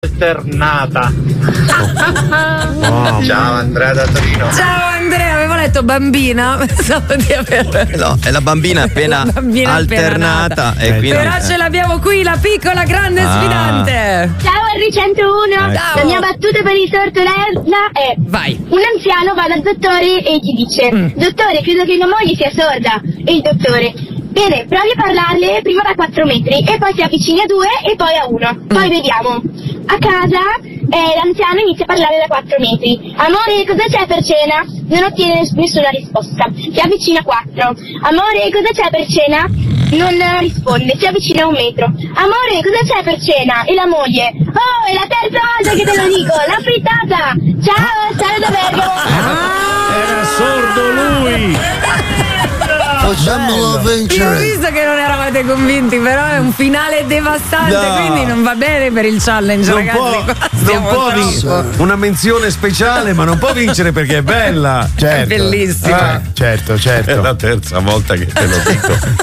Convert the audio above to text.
alternata. Ciao Andrea da Torino. Ciao Andrea, avevo letto bambina, pensavo di aver... No, è la bambina appena alternata e quindi... Però ce l'abbiamo qui, la piccola grande sfidante. Ciao Henry 101. Ciao. La mia battuta per il sortolella è: vai. un anziano va dal dottore e gli dice: dottore, credo che mia moglie sia sorda. E il dottore: bene, provi a parlarle prima da 4 metri e poi si avvicini a 2 e poi a 1. Poi vediamo. A casa l'anziano inizia a parlare da 4 metri. Amore, cosa c'è per cena? Non ottiene nessuna risposta. Si avvicina a 4. Amore, cosa c'è per cena? Non risponde, si avvicina a 1 metro. Amore, cosa c'è per cena? E la moglie: oh, è la terza volta che te lo dico, la frittata! Ciao, Sara da Bergamo! Era sordo lui! Facciamolo Io ho vincere. visto che non eravate convinti, però è un finale devastante, No. quindi non va bene per il challenge, Non ragazzi. può, Qua non stiamo può troppo. una menzione speciale, ma non può vincere perché è bella. Certo. Bellissima. Certo. È la terza volta che te lo dico.